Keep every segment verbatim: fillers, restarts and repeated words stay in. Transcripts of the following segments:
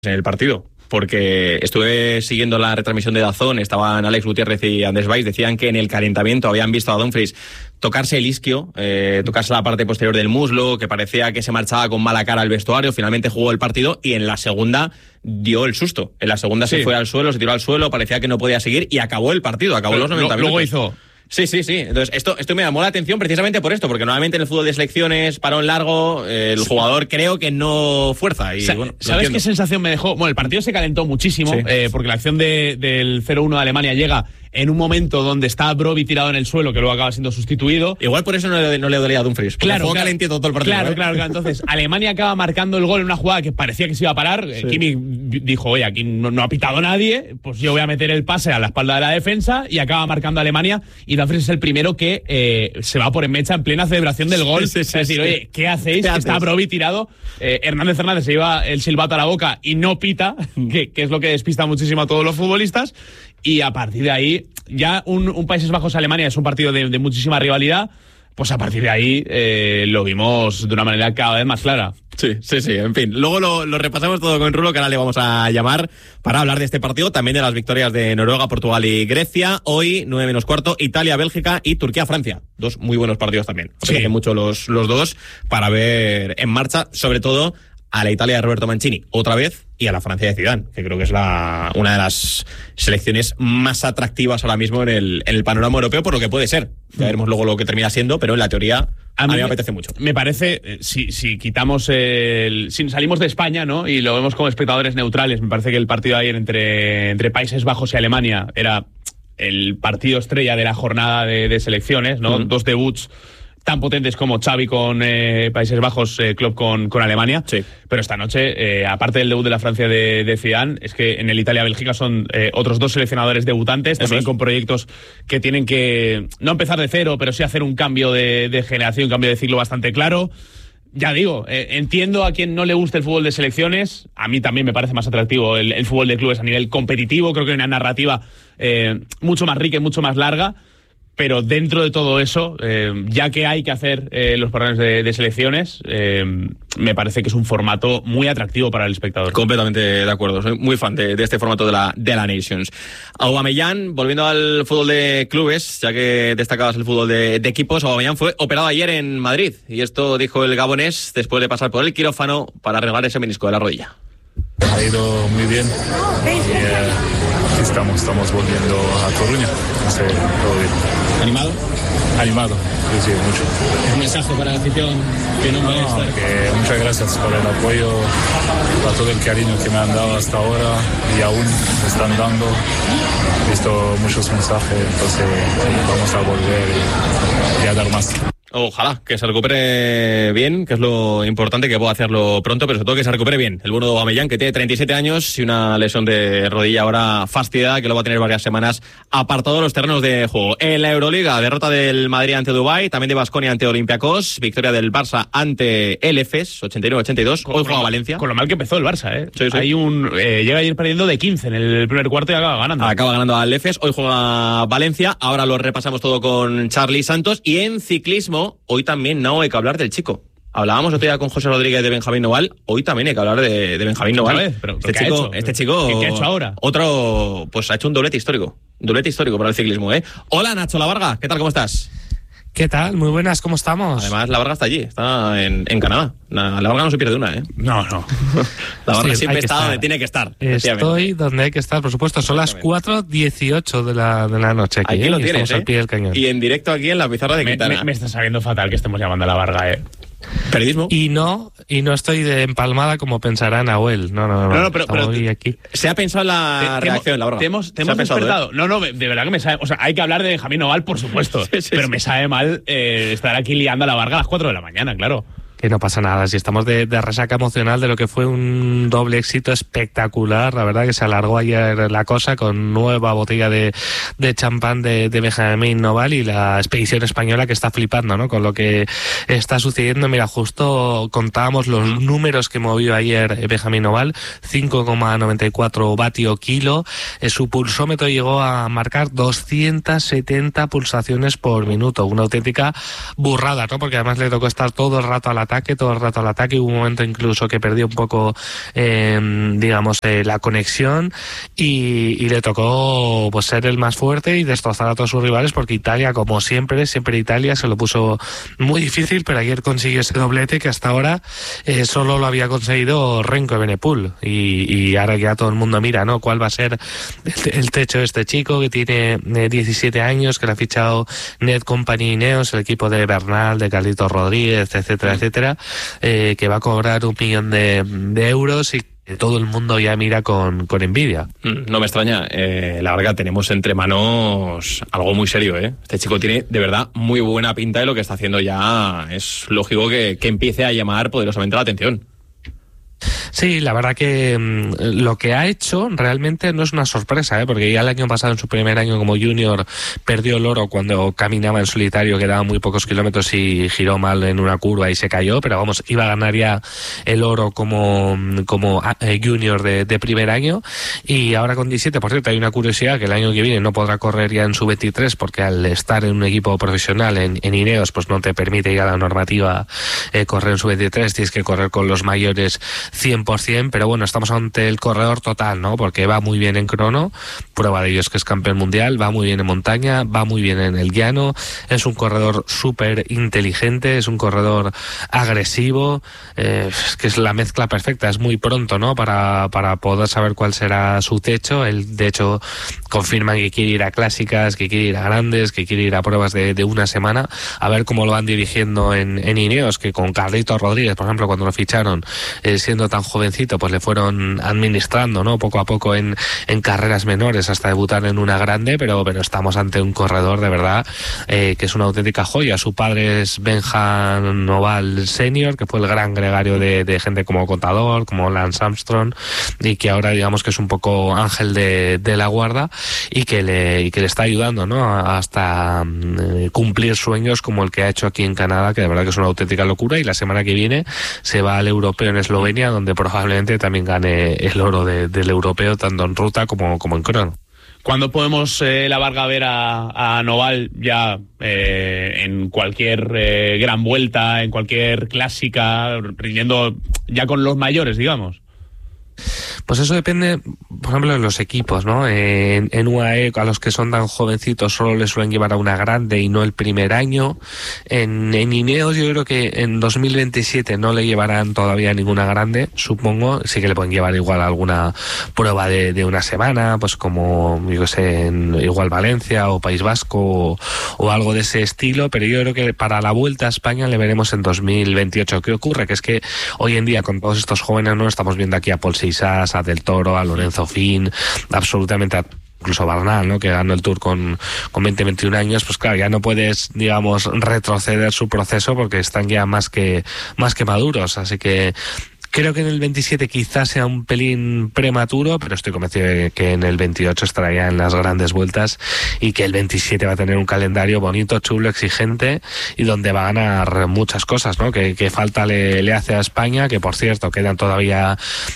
en el partido, porque estuve siguiendo la retransmisión de DAZN, estaban Alex Gutiérrez y Andrés Valls, decían que en el calentamiento habían visto a Dumfries tocarse el isquio, eh, tocarse la parte posterior del muslo, que parecía que se marchaba con mala cara al vestuario, finalmente jugó el partido y en la segunda dio el susto. En la segunda sí. se fue al suelo, se tiró al suelo, parecía que no podía seguir y acabó el partido, acabó Pero, los noventa lo, minutos. Luego hizo... Sí, sí, sí. Entonces, esto, esto me llamó la atención precisamente por esto, porque normalmente en el fútbol de selecciones, parón largo, eh, el sí. jugador creo que no fuerza. Y, Sa bueno, ¿Sabes qué sensación me dejó? Bueno, el partido se calentó muchísimo, sí. eh, porque la acción de, del cero uno de Alemania llega en un momento donde está Brobbey tirado en el suelo, que luego acaba siendo sustituido. Igual por eso no le, no le dolía a Dumfries. Claro, claro, calentito todo el partido. Claro, ¿eh? claro, claro. Entonces, Alemania acaba marcando el gol en una jugada que parecía que se iba a parar. Sí. Kimi dijo, oye, aquí no, no ha pitado nadie, pues yo voy a meter el pase a la espalda de la defensa, y acaba marcando a Alemania, y Dumfries es el primero que eh, se va por en mecha en plena celebración del gol. Sí, sí, sí, es decir, sí. oye, ¿qué hacéis? ¿Qué Está Brobbey tirado. Eh, Hernández Hernández se lleva el silbato a la boca y no pita, que, que es lo que despista muchísimo a todos los futbolistas. Y a partir de ahí, ya un, un Países Bajos-Alemania es un partido de, de muchísima rivalidad, pues a partir de ahí eh, lo vimos de una manera cada vez más clara. Sí, sí, sí, en fin. Luego lo, lo repasamos todo con Rulo, que ahora le vamos a llamar para hablar de este partido, también de las victorias de Noruega, Portugal y Grecia. Hoy, nueve menos cuarto, Italia, Bélgica y Turquía, Francia. Dos muy buenos partidos también. Sí. Hacen mucho los, los dos para ver en marcha, sobre todo a la Italia de Roberto Mancini, otra vez, y a la Francia de Zidane, que creo que es la, una de las selecciones más atractivas ahora mismo en el, en el panorama europeo, por lo que puede ser. Ya veremos luego lo que termina siendo, pero en la teoría a mí, a mí me apetece mucho. Me parece, si, si quitamos el... Si salimos de España, ¿no?, y lo vemos como espectadores neutrales, me parece que el partido de ayer entre, entre Países Bajos y Alemania era el partido estrella de la jornada de, de selecciones, ¿no? Mm. Dos debuts tan potentes como Xavi con eh, Países Bajos, eh, Klopp con, con Alemania. Sí. Pero esta noche, eh, aparte del debut de la Francia de, de Zidane, es que en el Italia-Bélgica son eh, otros dos seleccionadores debutantes, también es. con proyectos que tienen que no empezar de cero, pero sí hacer un cambio de, de generación, un cambio de ciclo bastante claro. Ya digo, eh, entiendo a quien no le guste el fútbol de selecciones. A mí también me parece más atractivo el, el fútbol de clubes a nivel competitivo. Creo que hay una narrativa eh, mucho más rica y mucho más larga. Pero dentro de todo eso, eh, ya que hay que hacer eh, los programas de, de selecciones, eh, me parece que es un formato muy atractivo para el espectador. Completamente de acuerdo, soy muy fan de, de este formato de la, de la Nations. Aubameyang, volviendo al fútbol de clubes, ya que destacabas el fútbol de, de equipos, Aubameyang fue operado ayer en Madrid, y esto dijo el gabonés después de pasar por el quirófano para arreglar ese menisco de la rodilla. Ha ido muy bien y eh, estamos, estamos volviendo a Coruña, no sé, todo bien. ¿Animado? Animado, sí, sí, mucho. ¿Un mensaje para la afición que no, no molesta? No, que muchas gracias por el apoyo, por todo el cariño que me han dado hasta ahora y aún me están dando. He visto muchos mensajes, entonces vamos a volver y, y a dar más. Ojalá que se recupere bien, que es lo importante, que pueda hacerlo pronto, pero sobre todo que se recupere bien. El bueno de Aubameyang, que tiene treinta y siete años y una lesión de rodilla ahora fastidiada, que lo va a tener varias semanas apartado de los terrenos de juego. En la Euroliga, derrota del Madrid ante Dubái, también de Baskonia ante Olympiacos, victoria del Barça ante el Efes, ochenta y nueve ochenta y dos. Hoy juega Valencia. Con lo mal que empezó el Barça, ¿eh? Sí, sí. Hay un, eh, llega ayer perdiendo de quince en el primer cuarto y acaba ganando. Acaba ganando al Efes, hoy juega Valencia. Ahora lo repasamos todo con Charly Santos. Y en ciclismo, hoy también no hay que hablar del chico. Hablábamos otro día con José Rodríguez de Benjamín Noval. Hoy también hay que hablar de, de Benjamín Noval. Vez, pero, este, ¿qué chico, ha hecho? este chico. ¿Qué, qué ha hecho ahora? Otro, pues ha hecho un doblete histórico. Un doblete histórico para el ciclismo, ¿eh? Hola, Nacho La Varga. ¿Qué tal? ¿Cómo estás? ¿Qué tal? Muy buenas, ¿cómo estamos? Además, La Varga está allí, está en, en Canadá. La Varga no se pierde una, ¿eh? No, no. La Varga sí, siempre está estar. donde tiene que estar. Estoy donde hay que estar, por supuesto. Son las cuatro dieciocho de la, de la noche aquí. Aquí ¿eh? lo y tienes, estamos ¿eh? al pie del cañón. Y en directo aquí en la pizarra de me, Quintana. Me, me está sabiendo fatal que estemos llamando a La Varga, ¿eh? Periodismo. Y no, y no estoy de empalmada como pensará Nahuel. No, no, no. No, no, pero, pero hoy aquí. Se ha pensado en la te, reacción, La Varga. Te hemos, te hemos pensado, despertado. ¿eh? No, no, de verdad que me sabe. O sea, hay que hablar de Benjamín Noval, por supuesto. sí, sí, pero sí. me sabe mal eh, estar aquí liando a La Varga a las cuatro de la mañana, claro. Que no pasa nada, si estamos de, de resaca emocional de lo que fue un doble éxito espectacular, la verdad que se alargó ayer la cosa con nueva botella de, de champán de, de Benjamín Noval y la expedición española que está flipando, ¿no? Con lo que está sucediendo. Mira, justo contábamos los números que movió ayer Benjamín Noval, cinco coma noventa y cuatro vatio kilo, su pulsómetro llegó a marcar doscientas setenta pulsaciones por minuto, una auténtica burrada, ¿no? Porque además le tocó estar todo el rato a la ataque, todo el rato al ataque. Hubo un momento incluso que perdió un poco, eh, digamos, eh, la conexión y, y le tocó pues ser el más fuerte y destrozar a todos sus rivales, porque Italia, como siempre, siempre Italia se lo puso muy difícil, pero ayer consiguió ese doblete que hasta ahora eh, solo lo había conseguido Renko Evenepoel y, y ahora ya todo el mundo mira, ¿no? ¿Cuál va a ser el, el techo de este chico que tiene eh, diecisiete años, que le ha fichado Net Company Ineos, el equipo de Bernal, de Carlitos Rodríguez, etcétera, etcétera, eh, que va a cobrar un millón de, de euros y todo el mundo ya mira con, con envidia. No me extraña, eh, la verdad tenemos entre manos algo muy serio, ¿eh? Este chico tiene de verdad muy buena pinta y lo que está haciendo ya es lógico que, que empiece a llamar poderosamente la atención. Sí, la verdad que mmm, lo que ha hecho realmente no es una sorpresa, ¿eh? Porque ya el año pasado, en su primer año como junior, perdió el oro cuando caminaba en solitario, quedaban muy pocos kilómetros y giró mal en una curva y se cayó, pero vamos, iba a ganar ya el oro como, como eh, junior de, de primer año, y ahora con diecisiete, por cierto, hay una curiosidad, que el año que viene no podrá correr ya en su veintitrés, porque al estar en un equipo profesional en, en Ineos, pues no te permite ya la normativa eh, correr en su veintitrés, tienes que correr con los mayores cien por ciento, pero bueno, estamos ante el corredor total, ¿no? Porque va muy bien en crono, prueba de ello es que es campeón mundial, va muy bien en montaña, va muy bien en el llano, es un corredor súper inteligente, es un corredor agresivo, eh, es que es la mezcla perfecta, es muy pronto, ¿no? Para, para poder saber cuál será su techo. Él, de hecho, confirma que quiere ir a clásicas, que quiere ir a grandes, que quiere ir a pruebas de, de una semana, a ver cómo lo van dirigiendo en, en Ineos, que con Carlitos Rodríguez, por ejemplo, cuando lo ficharon, eh, siendo tan jovencito, pues le fueron administrando, ¿no? Poco a poco en, en carreras menores hasta debutar en una grande, pero, pero estamos ante un corredor de verdad eh, que es una auténtica joya. Su padre es Benjan Noval senior, que fue el gran gregario de, de gente como Contador, como Lance Armstrong, y que ahora digamos que es un poco ángel de, de la guarda y que le, y que le está ayudando, ¿no? Hasta eh, cumplir sueños como el que ha hecho aquí en Canadá, que de verdad que es una auténtica locura, y la semana que viene se va al europeo en Eslovenia, donde probablemente también gane el oro de, del europeo, tanto en ruta como, como en crono. ¿Cuándo podemos, eh, la Varga, ver a, a Noval ya eh, en cualquier eh, gran vuelta, en cualquier clásica, rindiendo ya con los mayores, digamos? Pues eso depende, por ejemplo, de los equipos, ¿no? En, en U A E, a los que son tan jovencitos, solo les suelen llevar a una grande y no el primer año. En, en Ineos, yo creo que en dos mil veintisiete no le llevarán todavía ninguna grande, supongo. Sí que le pueden llevar igual alguna prueba de, de una semana, pues como, yo qué sé, en igual Valencia o País Vasco o, o algo de ese estilo, pero yo creo que para la Vuelta a España le veremos en dos mil veintiocho. ¿Qué ocurre? Que es que hoy en día, con todos estos jóvenes, ¿no? Estamos viendo aquí a Paul Sisas, a Del Toro, a Lorenzo Fin, absolutamente a incluso Bernal, ¿no? Que ganó el Tour con, con veinte, veintiún años, pues claro, ya no puedes, digamos, retroceder su proceso porque están ya más que, más que maduros, así que creo que en el veintisiete quizás sea un pelín prematuro, pero estoy convencido de que en el veintiocho estará ya en las grandes vueltas y que el veintisiete va a tener un calendario bonito, chulo, exigente y donde va a ganar muchas cosas, ¿no? Que, que falta le, le hace a España, que por cierto quedan todavía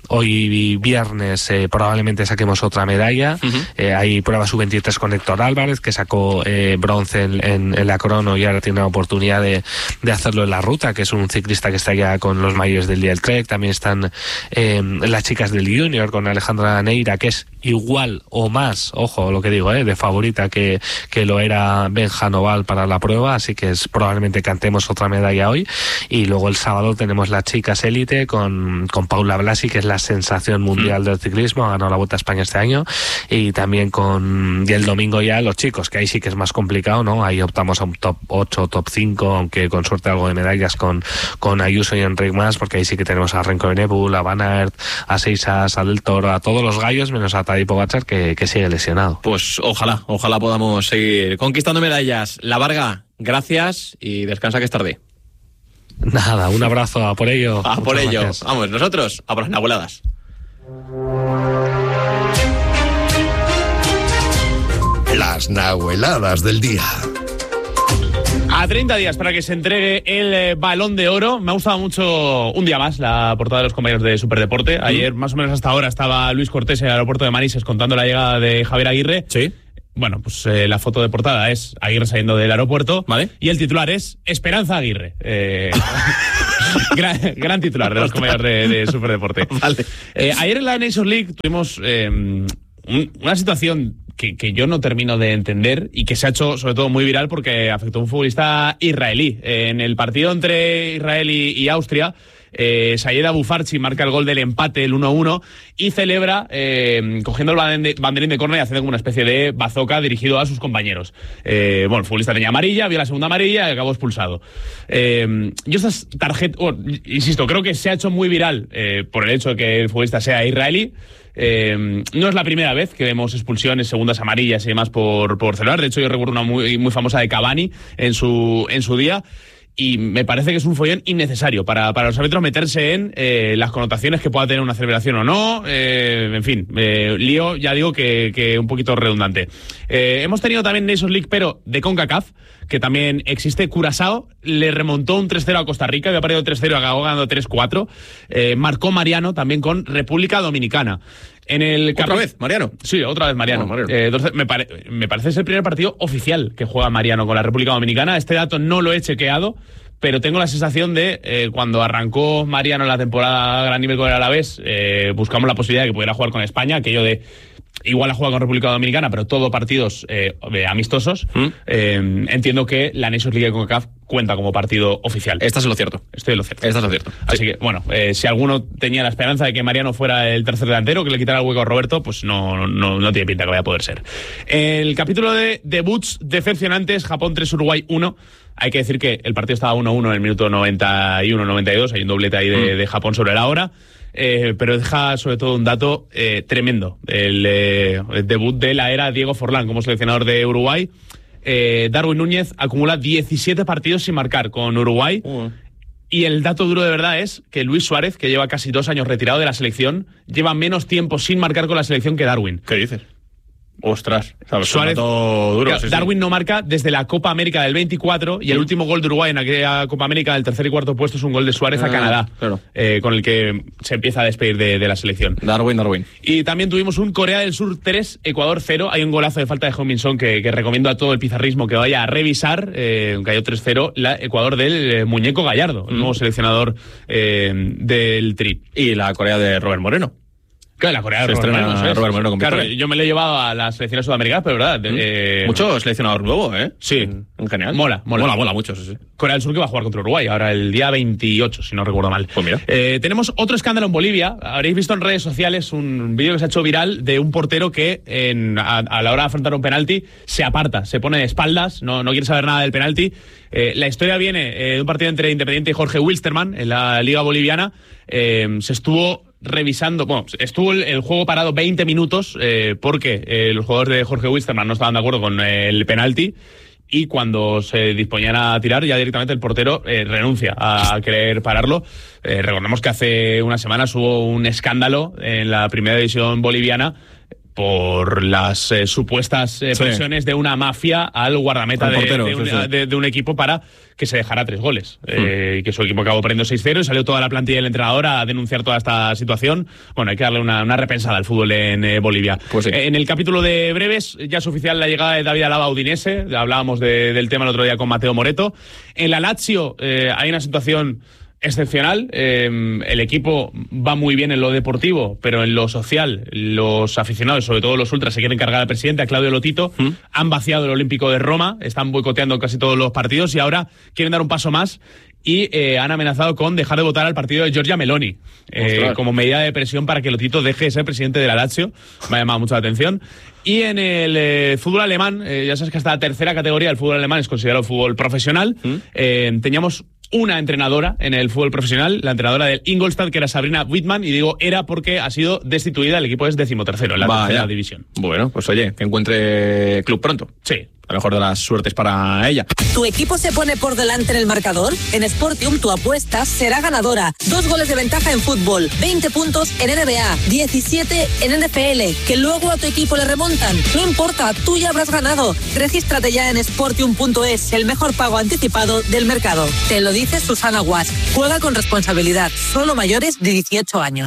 hoy viernes, eh, probablemente saquemos otra medalla. Uh-huh. Eh, hay prueba sub veintitrés con Héctor Álvarez, que sacó eh, bronce en, en, en la crono y ahora tiene la oportunidad de, de hacerlo en la ruta, que es un ciclista que está ya con los mayores del día del Trek. También están eh, las chicas del Junior con Alejandra Neira, que es igual o más, ojo lo que digo, eh, de favorita que, que lo era Benja Noval para la prueba, así que es probablemente cantemos otra medalla hoy. Y luego el sábado tenemos las chicas élite con, con Paula Blasi, que es la sensación mundial del ciclismo, ha ganado la Vuelta a España este año, y también con, y el domingo ya los chicos, que ahí sí que es más complicado, ¿no? Ahí optamos a un top ocho, top cinco, aunque con suerte algo de medallas con, con Ayuso y Enric Mas, porque ahí sí que tenemos a Renko Evenepoel, a Van Aert, a Sisas, a Del Toro, a todos los gallos, menos a Tadej Pogačar, que, que sigue lesionado. Pues ojalá, ojalá podamos seguir conquistando medallas. La Varga, gracias y descansa que es tarde. Nada, un abrazo, a por ello. A por Muchas ello. Gracias. Vamos, nosotros, a por las nahueladas. Las nahueladas del día. A treinta días para que se entregue el eh, Balón de Oro. Me ha gustado mucho un día más la portada de los compañeros de Superdeporte. Ayer, más o menos hasta ahora, estaba Luis Cortés en el aeropuerto de Manises contando la llegada de Javier Aguirre. Sí. Bueno, pues eh, la foto de portada es Aguirre saliendo del aeropuerto. Vale. Y el titular es Esperanza Aguirre. Eh, gran, gran titular de los comedios de, de Superdeporte. Vale. Eh, ayer en la Nations League tuvimos eh, un, una situación que, que yo no termino de entender y que se ha hecho sobre todo muy viral porque afectó a un futbolista israelí. Eh, en el partido entre Israel y, y Austria, Eh, Sayed Abu Farchi marca el gol del empate, el uno a uno, y celebra eh, cogiendo el banderín de córner y haciendo como una especie de bazooka dirigido a sus compañeros. Eh, bueno, el futbolista tenía amarilla, vio la segunda amarilla y acabó expulsado. Eh, yo estas tarjetas, oh, insisto, creo que se ha hecho muy viral eh, por el hecho de que el futbolista sea israelí. Eh, no es la primera vez que vemos expulsiones, segundas amarillas y demás por, por celebrar. De hecho, yo recuerdo una muy, muy famosa de Cavani en su, en su día. Y me parece que es un follón innecesario para, para los árbitros meterse en eh, las connotaciones que pueda tener una celebración o no. Eh, en fin, eh, lío, ya digo que, que un poquito redundante. Eh, hemos tenido también Nations League, pero de CONCACAF, que también existe. Curazao le remontó un tres cero a Costa Rica, había perdido tres cero, acabó ganando tres cuatro. Eh, marcó Mariano también con República Dominicana. En el ¿Otra vez, Mariano? Sí, otra vez Mariano. Oh, Mariano. Eh, entonces, me, pare... me parece es el primer partido oficial que juega Mariano con la República Dominicana. Este dato no lo he chequeado, pero tengo la sensación de eh, cuando arrancó Mariano la temporada a gran nivel con el Alavés, eh, buscamos la posibilidad de que pudiera jugar con España, aquello de igual ha jugado con República Dominicana, pero todo partidos eh, amistosos. ¿Mm? Eh, entiendo que la Nations League de CONCACAF cuenta como partido oficial. Estás en lo cierto. Estoy en lo cierto. Estás en lo cierto. Así sí. que, bueno, eh, si alguno tenía la esperanza de que Mariano fuera el tercer delantero, que le quitara el hueco a Roberto, pues no, no, no tiene pinta que vaya a poder ser. El capítulo de debuts decepcionantes, Japón tres, Uruguay uno. Hay que decir que el partido estaba uno a uno en el minuto noventa y uno noventa y dos. Hay un doblete ahí de, mm. de Japón sobre la hora. Eh, pero deja sobre todo un dato eh, tremendo. El, eh, el debut de la era Diego Forlán como seleccionador de Uruguay. Eh, Darwin Núñez acumula diecisiete partidos sin marcar con Uruguay. Uh. Y el dato duro de verdad es que Luis Suárez, que lleva casi dos años retirado de la selección, lleva menos tiempo sin marcar con la selección que Darwin. ¿Qué dices? Ostras, ¿sabes? Suárez, duro, claro, sí, Darwin sí. no marca desde la Copa América del veinticuatro y el mm. último gol de Uruguay en aquella Copa América del tercer y cuarto puesto es un gol de Suárez ah, a Canadá, claro. eh, con el que se empieza a despedir de, de la selección. Darwin, Darwin. Y también tuvimos un Corea del Sur tres, Ecuador cero. Hay un golazo de falta de Heung-min Son que, que recomiendo a todo el pizarrismo que vaya a revisar. Eh, cayó tres cero, la Ecuador del eh, Muñeco Gallardo, mm. el nuevo seleccionador eh, del Tri. Y la Corea de Robert Moreno. Claro, la Corea de Robert Moreno, ¿no? Robert Moreno con claro, Victoria. Yo me lo he llevado a las selecciones sudamericanas, pero verdad. ¿Mm? Eh, mucho seleccionador nuevo, ¿eh? Sí. En, en general. Mola, mola. Mola, mola mucho, sí, sí. Corea del Sur que va a jugar contra Uruguay, ahora el día veintiocho, si no recuerdo mal. Pues mira. Eh, tenemos otro escándalo en Bolivia. Habréis visto en redes sociales un vídeo que se ha hecho viral de un portero que en, a, a la hora de afrontar un penalti se aparta, se pone de espaldas, no, no quiere saber nada del penalti. Eh, la historia viene eh, de un partido entre Independiente y Jorge Wilstermann en la Liga Boliviana. Eh, se estuvo revisando, bueno, estuvo el, el juego parado veinte minutos eh, porque eh, los jugadores de Jorge Wilstermann no estaban de acuerdo con eh, el penalti y cuando se disponían a tirar ya directamente el portero eh, renuncia a querer pararlo. Eh, recordemos que hace unas semanas hubo un escándalo en la primera división boliviana por las eh, supuestas eh, presiones sí. de una mafia al guardameta de, portero, de, un, sí, sí. De, de un equipo para que se dejara tres goles. Mm. Eh, y que su equipo acabó perdiendo seis cero y salió toda la plantilla del entrenador a denunciar toda esta situación. Bueno, hay que darle una, una repensada al fútbol en eh, Bolivia. Pues sí. eh, en el capítulo de breves, ya es oficial la llegada de David Alaba a Udinese. Hablábamos de, del tema el otro día con Mateo Moreto. En la Lazio eh, hay una situación excepcional. Eh, el equipo va muy bien en lo deportivo, pero en lo social los aficionados, sobre todo los ultras, se quieren cargar al presidente, a Claudio Lotito. ¿Mm? Han vaciado el Olímpico de Roma, están boicoteando casi todos los partidos y ahora quieren dar un paso más y eh, han amenazado con dejar de votar al partido de Giorgia Meloni eh, como medida de presión para que Lotito deje de ser presidente de la Lazio. Me ha llamado mucho la atención. Y en el eh, fútbol alemán, eh, ya sabes que hasta la tercera categoría del fútbol alemán es considerado fútbol profesional. ¿Mm? Eh, teníamos una entrenadora en el fútbol profesional, la entrenadora del Ingolstadt, que era Sabrina Wittmann, y digo era porque ha sido destituida, el equipo es decimotercero en la Vaya. tercera división. Bueno, pues oye, que encuentre club pronto. Sí. A lo mejor de las suertes para ella. ¿Tu equipo se pone por delante en el marcador? En Sportium tu apuesta será ganadora. Dos goles de ventaja en fútbol, veinte puntos en N B A, diecisiete en N F L, que luego a tu equipo le remontan. No importa, tú ya habrás ganado. Regístrate ya en Sportium punto es, el mejor pago anticipado del mercado. Te lo dice Susana Guas. Juega con responsabilidad, solo mayores de dieciocho años.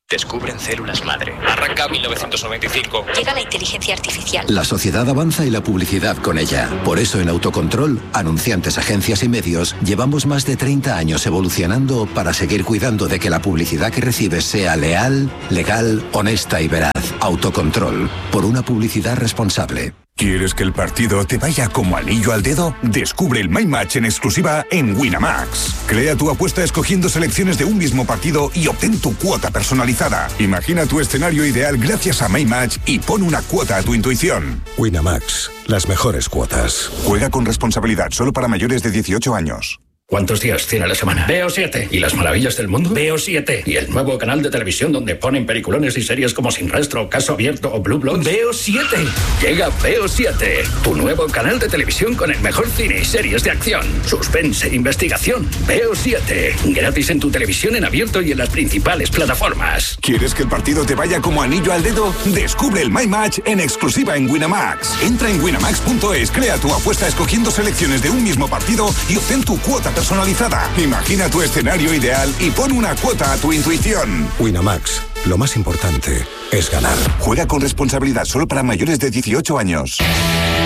Descubren células madre. Arranca mil novecientos noventa y cinco. Llega la inteligencia artificial. La sociedad avanza y la publicidad con ella. Por eso en Autocontrol, anunciantes, agencias y medios, llevamos más de treinta años evolucionando para seguir cuidando de que la publicidad que recibes sea leal, legal, honesta y veraz. Autocontrol, por una publicidad responsable. ¿Quieres que el partido te vaya como anillo al dedo? Descubre el My Match en exclusiva en Winamax. Crea tu apuesta escogiendo selecciones de un mismo partido y obtén tu cuota personalizada. Imagina tu escenario ideal gracias a My Match y pon una cuota a tu intuición. Winamax, las mejores cuotas. Juega con responsabilidad, solo para mayores de dieciocho años. ¿Cuántos días tiene la semana? Veo siete. ¿Y las maravillas del mundo? Veo siete. ¿Y el nuevo canal de televisión donde ponen peliculones y series como Sin Rastro, Caso Abierto o Blue Bloods? Veo siete. Llega Veo siete. Tu nuevo canal de televisión con el mejor cine y series de acción, suspense e investigación. Veo siete. Gratis en tu televisión en abierto y en las principales plataformas. ¿Quieres que el partido te vaya como anillo al dedo? Descubre el My Match en exclusiva en Winamax. Entra en winamax punto es, crea tu apuesta escogiendo selecciones de un mismo partido y obtén tu cuota personalizada. Imagina tu escenario ideal y pon una cuota a tu intuición. Winamax, lo más importante es ganar. Juega con responsabilidad, solo para mayores de dieciocho años.